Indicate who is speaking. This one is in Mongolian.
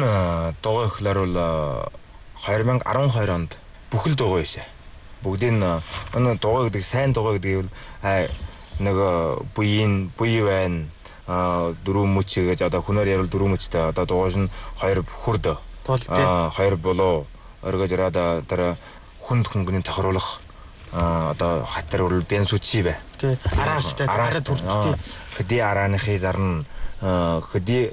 Speaker 1: Энэ дугаа гэхлээр бол 2012 онд бүхэл дугаа байсан. Бүгдийн энэ дугаа гэдэг сайн дугаа гэдэг нь нэг буй байна. Дөрөв мөч гэж одоо хүнээр ярил дөрөв мөчтэй одоо дугаас нь 2 хүрд. Хоёр болоо оргож ирээд тэр хүнд хөнгөний тохируулах одоо хатар урал бенсүчи бай.
Speaker 2: Арааштай араа төрдтэй.
Speaker 1: Хэдий арааныхыг зарна хэдий